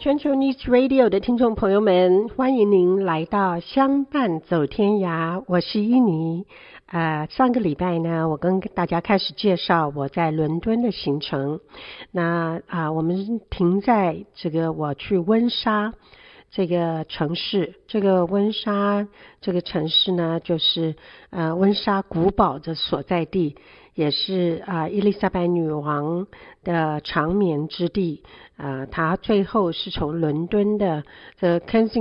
全球 News Radio 的听众朋友们，欢迎您来到相伴走天涯，我是伊妮。上个礼拜呢，我跟大家开始介绍我在伦敦的行程。那我们停在这个我去温莎这个城市，这个温莎这个城市呢，就是温莎古堡的所在地，也是伊丽莎白女王的长眠之地。她最后是从伦敦的这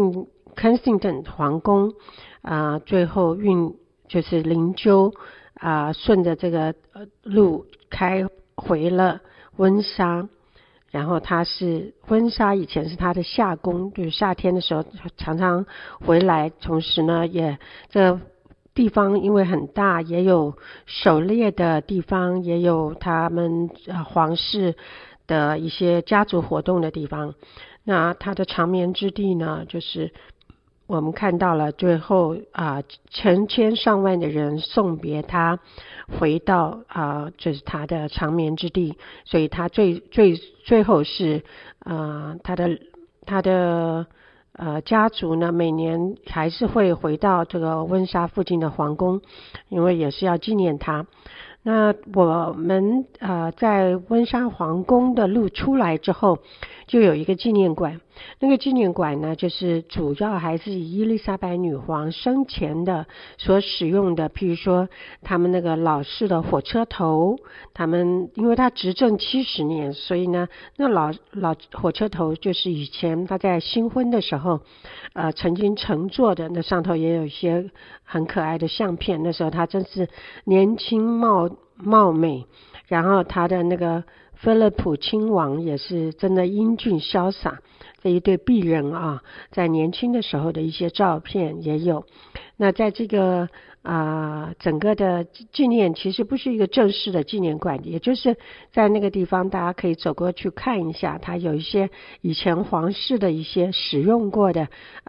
Kensington 皇宫最后就是灵柩顺着这个路开回了温莎。然后他是温莎以前是他的夏宫，就是夏天的时候常常回来，同时呢也这地方因为很大，也有狩猎的地方，也有他们皇室的一些家族活动的地方。那他的长眠之地呢，就是我们看到了最后成千上万的人送别他回到就是他的长眠之地，所以他最后是他的家族呢每年还是会回到这个温莎附近的皇宫，因为也是要纪念他。那我们在温莎皇宫的路出来之后，就有一个纪念馆。那个纪念馆呢，就是主要还是以伊丽莎白女皇生前的所使用的，譬如说他们那个老式的火车头，他们因为他执政70年，所以呢，那老火车头就是以前他在新婚的时候曾经乘坐的，那上头也有一些很可爱的相片。那时候他真是年轻貌美，然后他的那个菲利普亲王也是真的英俊潇洒。这一对璧人在年轻的时候的一些照片也有。那在这个整个的纪念其实不是一个正式的纪念馆，也就是在那个地方大家可以走过去看一下，它有一些以前皇室的一些使用过的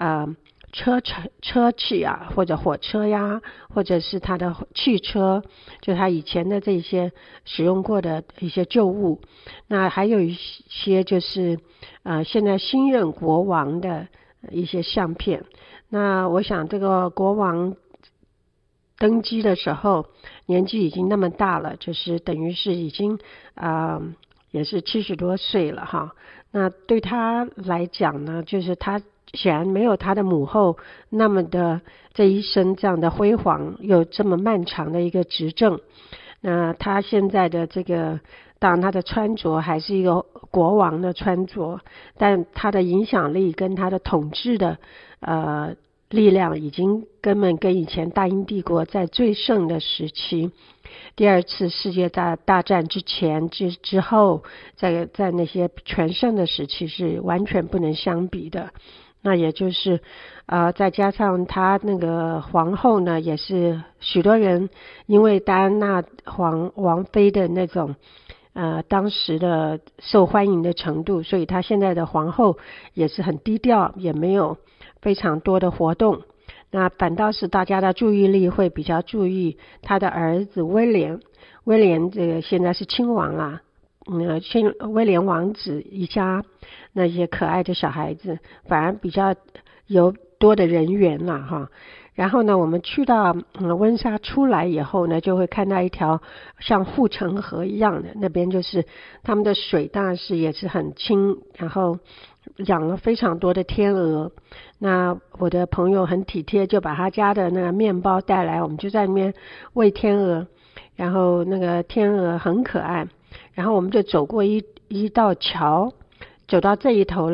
车器或者火车呀，或者是他的汽车，就他以前的这些使用过的一些旧物。那还有一些就是现在新任国王的一些相片。那我想这个国王登基的时候年纪已经那么大了，就是等于是已经也是70多岁了哈。那对他来讲呢，就是他显然没有他的母后那么的这一生这样的辉煌，有这么漫长的一个执政。那他现在的这个当然他的穿着还是一个国王的穿着，但他的影响力跟他的统治的力量已经根本跟以前大英帝国在最盛的时期，第二次世界大战之前之后，在那些全盛的时期是完全不能相比的。那也就是再加上他那个皇后呢，也是许多人因为戴安娜王妃的那种当时的受欢迎的程度，所以他现在的皇后也是很低调，也没有非常多的活动。那反倒是大家的注意力会比较注意他的儿子威廉这个现在是亲王威廉王子一家那些可爱的小孩子，反而比较有多的人缘哈。然后呢，我们去到温莎出来以后呢，就会看到一条像护城河一样的，那边就是他们的水当然是也是很清，然后养了非常多的天鹅。那我的朋友很体贴，就把他家的那个面包带来，我们就在那边喂天鹅，然后那个天鹅很可爱。然后我们就走过一道桥，走到这一头